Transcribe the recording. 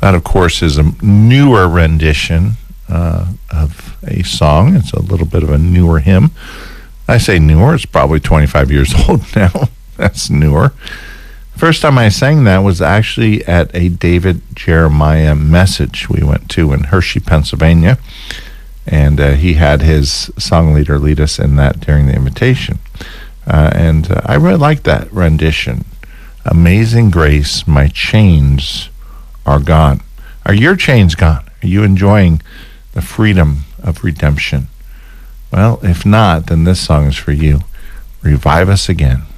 That, of course, is a newer rendition of a song. It's a little bit of a newer hymn. I say newer, it's probably 25 years old now. That's newer. First time I sang that was actually at a David Jeremiah message we went to in Hershey, Pennsylvania. And he had his song leader lead us in that during the invitation. And I really like that rendition. Amazing grace, my chains are gone. Are your chains gone? Are you enjoying the freedom of redemption? Well, if not, then this song is for you. Revive us again.